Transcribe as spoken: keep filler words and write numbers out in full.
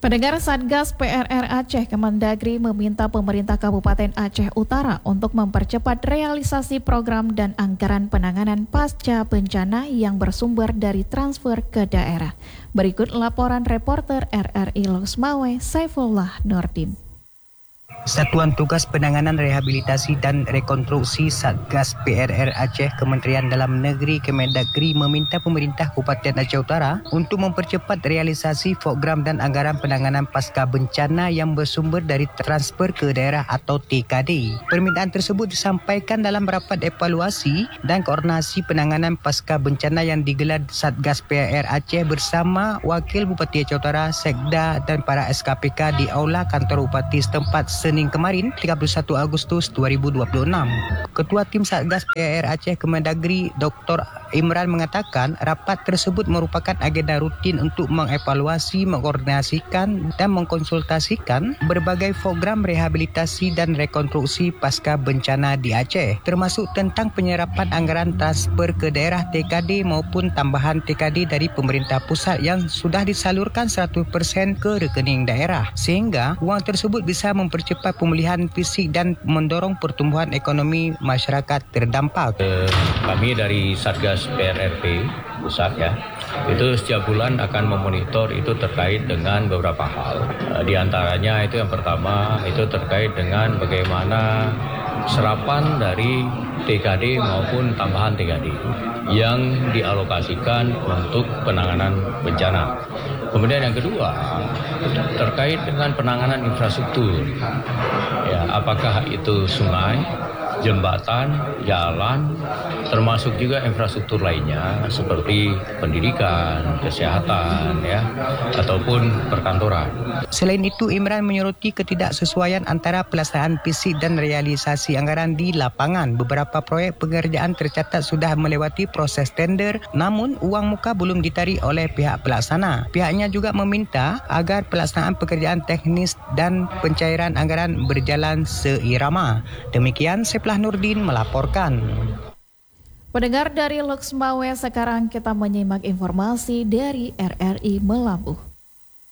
Pendengar, Satgas P R R Aceh Kemendagri meminta pemerintah Kabupaten Aceh Utara untuk mempercepat realisasi program dan anggaran penanganan pasca bencana yang bersumber dari transfer ke daerah. Berikut laporan reporter R R I Loksmawe, Saifullah Nordin. Satuan Tugas Penanganan Rehabilitasi dan Rekonstruksi Satgas P R R Aceh Kementerian Dalam Negeri Kemendagri meminta pemerintah Kabupaten Aceh Utara untuk mempercepat realisasi program dan anggaran penanganan pasca bencana yang bersumber dari transfer ke daerah atau T K D. Permintaan tersebut disampaikan dalam rapat evaluasi dan koordinasi penanganan pasca bencana yang digelar Satgas P R R Aceh bersama Wakil Bupati Aceh Utara, Sekda dan para S K P K di Aula Kantor Bupati setempat Senin kemarin, tiga puluh satu Agustus dua ribu dua puluh enam. Ketua Tim Satgas P R R Aceh Kemendagri, Doktor Imran mengatakan rapat tersebut merupakan agenda rutin untuk mengevaluasi, mengkoordinasikan dan mengkonsultasikan berbagai program rehabilitasi dan rekonstruksi pasca bencana di Aceh, termasuk tentang penyerapan anggaran transfer ke daerah T K D maupun tambahan T K D dari pemerintah pusat yang sudah disalurkan seratus persen ke rekening daerah, sehingga wang tersebut bisa mempercepat pemulihan fisik dan mendorong pertumbuhan ekonomi masyarakat terdampak. Kami dari Satgas P R R P pusat ya, itu setiap bulan akan memonitor itu terkait dengan beberapa hal. Di antaranya itu yang pertama itu terkait dengan bagaimana serapan dari T K D maupun tambahan T K D yang dialokasikan untuk penanganan bencana. Kemudian yang kedua terkait dengan penanganan infrastruktur, ya, apakah itu sungai, jembatan, jalan, termasuk juga infrastruktur lainnya seperti pendidikan, kesehatan, ya, ataupun perkantoran. Selain itu, Imran menyoroti ketidaksesuaian antara pelaksanaan fisik dan realisasi anggaran di lapangan. Beberapa proyek pengerjaan tercatat sudah melewati proses tender, namun uang muka belum ditarik oleh pihak pelaksana. Pihaknya juga meminta agar pelaksanaan pekerjaan teknis dan pencairan anggaran berjalan seirama. Demikian, Saifullah Nordin melaporkan. Pendengar dari Loksmawe, sekarang kita menyimak informasi dari R R I Melambuh.